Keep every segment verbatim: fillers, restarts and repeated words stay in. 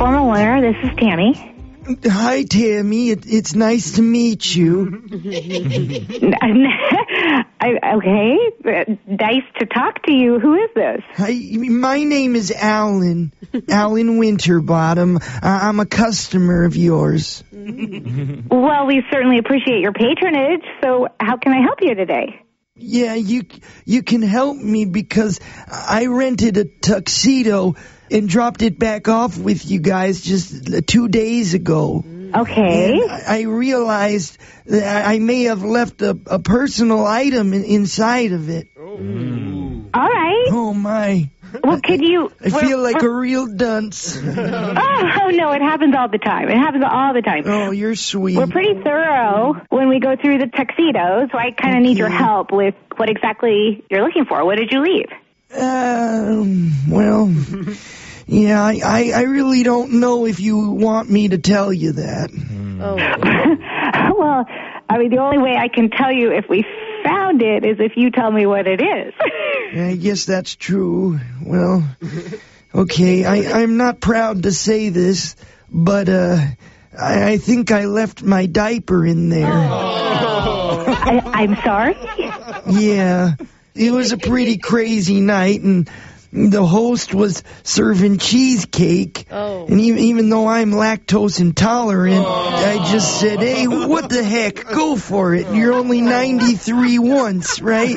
Formal Wear. This is Tammy. Hi, Tammy. It, it's nice to meet you. I, okay. Nice to talk to you. Who is this? Hi, my name is Alan. Alan Winterbottom. Uh, I'm a customer of yours. Well, we certainly appreciate your patronage. So how can I help you today? Yeah, you you can help me because I rented a tuxedo and dropped it back off with you guys just two days ago. Okay. And I realized that I may have left a, a personal item in, inside of it. All right. Oh, my. Well, could you... I feel like a real dunce. Oh, oh, no, it happens all the time. It happens all the time. Oh, you're sweet. We're pretty thorough when we go through the tuxedo, so I kind of okay. need your help with what exactly you're looking for. What did you leave? Um, well... Yeah, I, I, I really don't know if you want me to tell you that. Oh. Well, I mean, the only way I can tell you if we found it is if you tell me what it is. I guess that's true. Well, okay, I, I'm not proud to say this, but uh, I, I think I left my diaper in there. Oh. I, I'm sorry? Yeah, it was a pretty crazy night, and... the host was serving cheesecake, oh. and even, even though I'm lactose intolerant, oh. I just said, hey, what the heck, go for it. You're only ninety-three once, right?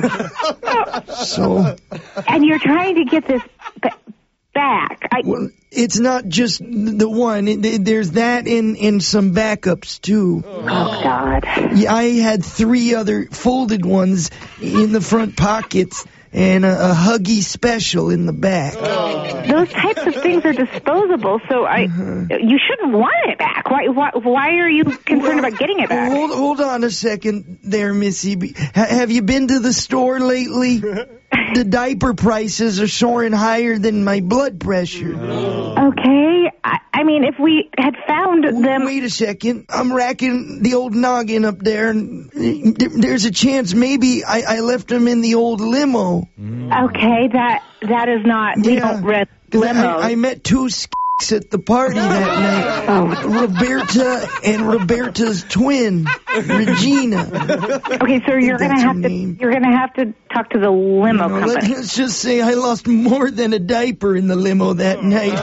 So. And you're trying to get this b- back. I- well, it's not just the one. It, it, there's that and, and some backups, too. Oh, God. Yeah, I had three other folded ones in the front pockets. And a, a Huggy Special in the back. Oh. Those types of things are disposable, so I uh-huh. you shouldn't want it back. Why why, why are you concerned well, about getting it back? Hold, hold on a second there, Missy. Ha- have you been to the store lately? The diaper prices are soaring higher than my blood pressure. Okay. I, I mean, if we had found them... Wait a second. I'm racking the old noggin up there, and there's a chance maybe I, I left them in the old limo. Okay, that that is not... We yeah, don't rent limos. I, I met two s***s at the party that night. Oh. Roberta and Roberta's twin, Regina. Okay, so you're gonna have to name. you're gonna have to talk to the limo you know, company. Let's just say I lost more than a diaper in the limo that night.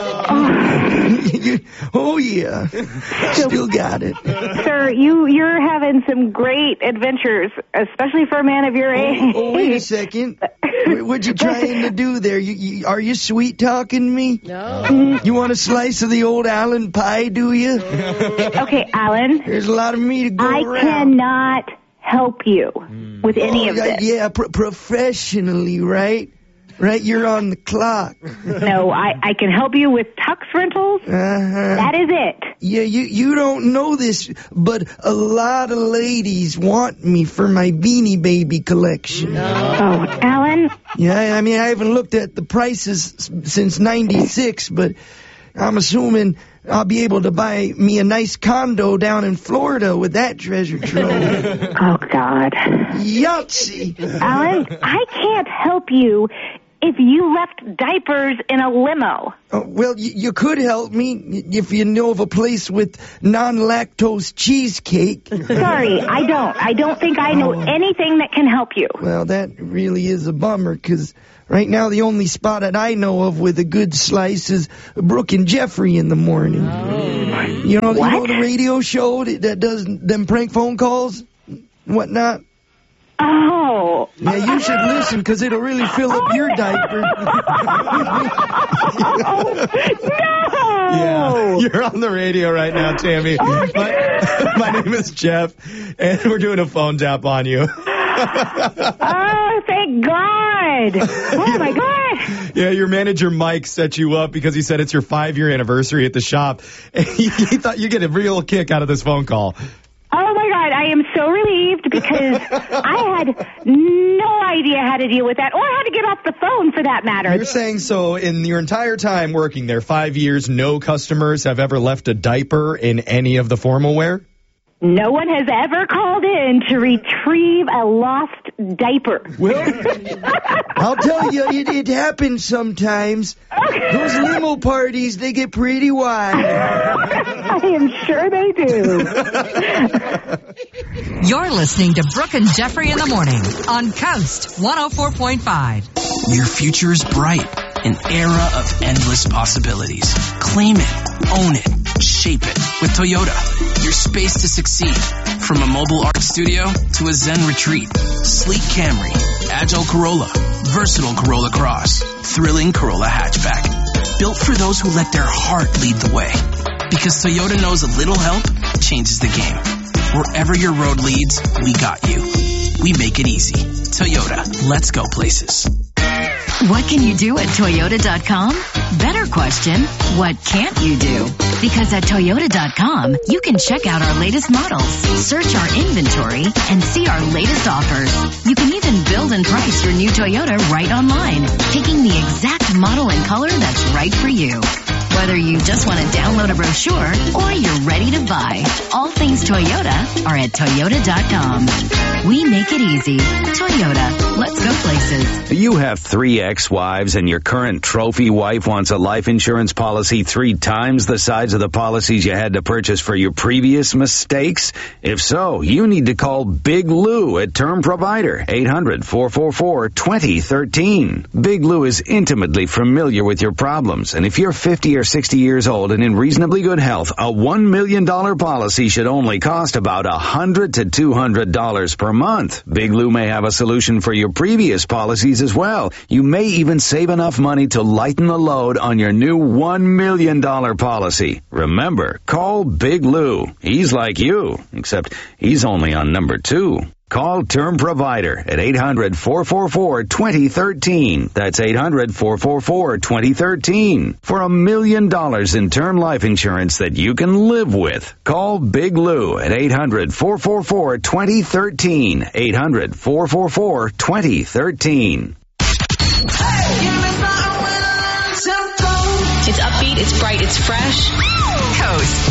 Oh, oh yeah, so, still got it. Sir, you you're having some great adventures, especially for a man of your age. Oh, oh wait a second. What you trying to do there? You, you are you sweet talking me? No. You want a slice of the old Allen pie, do you? Okay, Alan. There's a lot of meat to go I around. I cannot help you mm. with any oh, of this. Yeah, pro- professionally, right? Right, you're on the clock. No, I, I can help you with tux rentals. Uh-huh. That is it. Yeah, you, you don't know this, but a lot of ladies want me for my Beanie Baby collection. No. Oh, Alan? Yeah, I mean, I haven't looked at the prices since ninety-six, but I'm assuming I'll be able to buy me a nice condo down in Florida with that treasure trove. Oh, God. Yahtzee! Alan, I can't help you if you left diapers in a limo. Oh, well, you, you could help me if you know of a place with non-lactose cheesecake. Sorry, I don't. I don't think I know anything that can help you. Well, that really is a bummer, because right now the only spot that I know of with a good slice is Brooke and Jeffrey in the morning. Oh. You know, what? you know the radio show that does them prank phone calls and whatnot? Oh. Yeah, you should listen, because it'll really fill up oh, your no. diaper. No! Yeah, you're on the radio right now, Tammy. Oh, my, my name is Jeff, and we're doing a phone tap on you. Oh, thank God. Oh, my God. Yeah, your manager, Mike, set you up because he said it's your five-year anniversary at the shop, and he, he thought you'd get a real kick out of this phone call. Oh, my God, I am so relieved because I had no idea how to deal with that or how to get off the phone for that matter. You're saying so in your entire time working there, five years, no customers have ever left a diaper in any of the formal wear? No one has ever called in to retrieve a lost diaper. Well, I'll tell you, it, it happens sometimes. Those limo parties, they get pretty wide. I am sure they do. You're listening to Brooke and Jeffrey in the morning on Coast one oh four point five. Your future is bright. An era of endless possibilities. Claim it. Own it. Shape it with Toyota. Your space to succeed. From a mobile art studio to a Zen retreat. Sleek Camry. Agile Corolla. Versatile Corolla Cross. Thrilling Corolla hatchback. Built for those who let their heart lead the way. Because Toyota knows a little help changes the game. Wherever your road leads, we got you. We make it easy. Toyota. Let's go places. What can you do at Toyota dot com? Better question, what can't you do? Because at Toyota dot com, you can check out our latest models, search our inventory, and see our latest offers. You can even build and price your new Toyota right online, picking the exact model and color that's right for you. Whether you just want to download a brochure or you're ready to buy, all things Toyota are at Toyota dot com. We make it easy. Toyota. Let's go places. You have three ex-wives and your current trophy wife wants a life insurance policy three times the size of the policies you had to purchase for your previous mistakes? If so, you need to call Big Lou at Term Provider, eight hundred, four four four, two oh one three. Big Lou is intimately familiar with your problems, and if you're fifty or sixty years old and in reasonably good health, a one million dollars policy should only cost about one hundred to two hundred dollars per month. Big Lou may have a solution for your previous policies as well. You may even save enough money to lighten the load on your new one million dollars policy. Remember, call Big Lou. He's like you, except he's only on number two. Call Term Provider at eight hundred, four four four, two oh one three. That's eight hundred, four four four, two oh one three. For a million dollars in term life insurance that you can live with. Call Big Lou at eight hundred, four four four, two oh one three. eight hundred, four four four, two oh one three. It's upbeat, it's bright, it's fresh. Coast